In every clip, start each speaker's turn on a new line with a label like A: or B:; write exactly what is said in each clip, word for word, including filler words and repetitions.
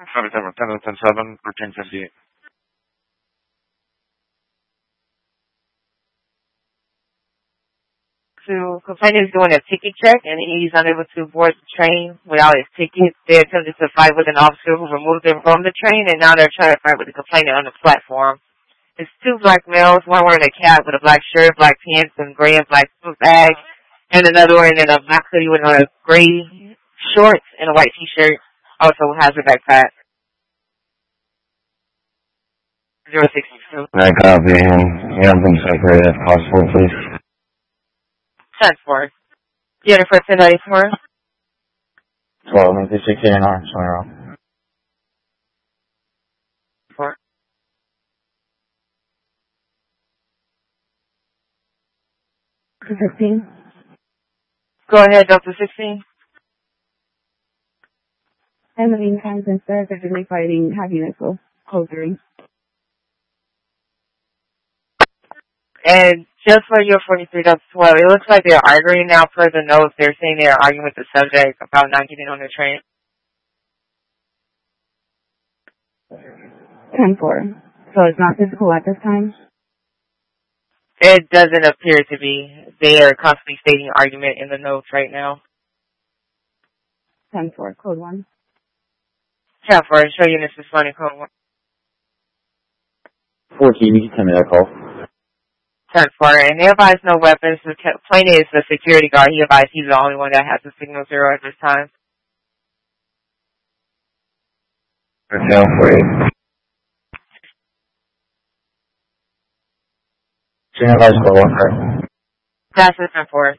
A: seven ten ten seven thirteen fifty-eight.
B: To complainant is doing a ticket check and he's unable to board the train without his ticket. They attempted to fight with an officer who removed them from the train, and now they're trying to fight with the complainant on the platform. It's two black males, one wearing a cap with a black shirt, black pants, and gray and black bag, and another wearing a black hoodie with a gray shorts and a white t-shirt, also has a backpack. zero six two.
C: I copy him. You have them separated if possible, please.
B: ten four. Jennifer ten ninety-four.
C: twelve, make this sixteen and orange, somewhere else.
B: Four. fifteen. Go ahead, Doctor sixteen.
D: In the meantime, since they're physically fighting, have you go code three.
B: And just for your forty-three Doctor twelve, it looks like they're arguing now per the notes. They're saying they're arguing with the subject about not getting on the train.
D: ten four. So it's not physical at this time?
B: It doesn't appear to be. They are constantly stating argument in the notes right now.
D: ten four, code one.
B: ten four, show units responding code one.
C: fourteen, you can send me that call.
B: ten four, and they advise no weapons. The plane is the security guard. He advised he's the only one that has the signal zero at this time.
C: ten four. Senior advice call one, sir.
B: That's the ten four.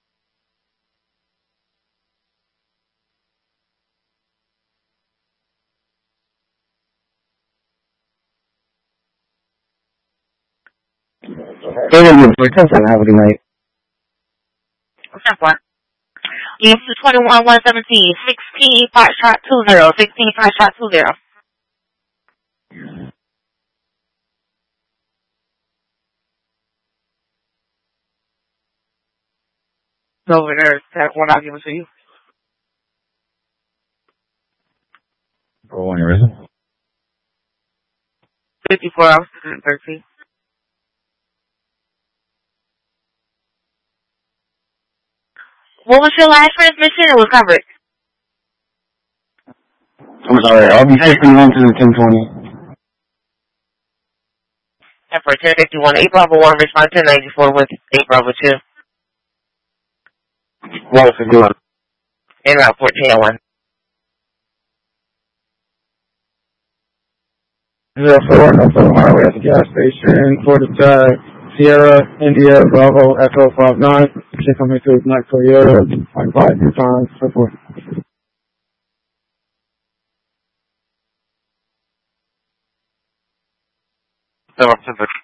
C: Have a good night.
B: ten four. E M C twenty-one one seventeen, sixteen, five shot two zero, sixteen, five shot two zero. Over there, that one I'll give it to you.
C: For one reason.
B: fifty-four hours and thirteen. What was your last transmission? It was covered.
C: I'm sorry, I'll be taking on to the ten twenty.
B: And for ten fifty-one, eight Bravo one, response ten ninety-four with eight Bravo two.
C: Bravo fifty-one.
B: And route fourteen oh one.
E: zero four, no phone highway at the gas station, quarter tag, Sierra, India, Bravo, Echo five nine, check on me through Black Toyota, five five, two times, so forth.
A: seven ten fifty.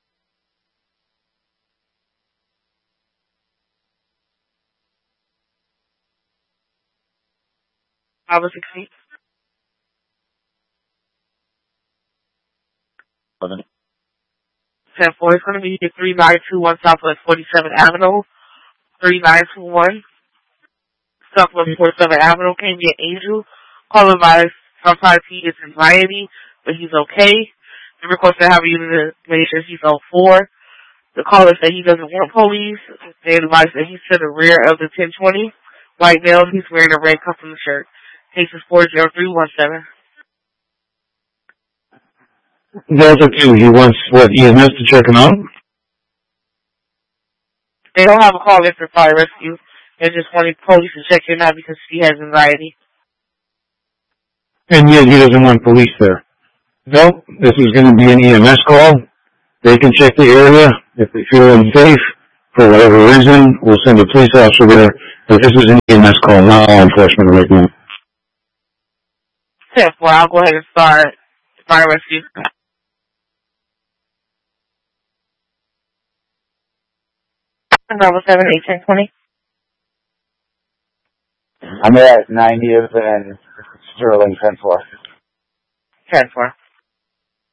B: Bravo sixteen. ten four is going to be the three nine two one Southwest forty-seventh Avenue. three nine two one Southwest forty-seventh Avenue came via Angel. Calling by sometimes he is anxiety, but he's okay. The request to have a unit to make sure he's on four. The caller said he doesn't want police. They advised that he's to the rear of the ten twenty. White male, he's wearing a red customer shirt. Case is four zero three one seven.
C: Delta two, he wants, what, E M S to check him out?
B: They don't have a call in for fire rescue. They just wanted police to check him out because he has anxiety.
C: And yet he doesn't want police there. No, this is going to be an E M S call. They can check the area. If they feel unsafe, for whatever reason, we'll send a police officer there. But this is an E M S call, not law enforcement right now.
B: ten four, I'll go ahead and start fire rescue. Bravo seven eight ten twenty.
C: I'm at ninetieth and Sterling ten four.
B: ten four.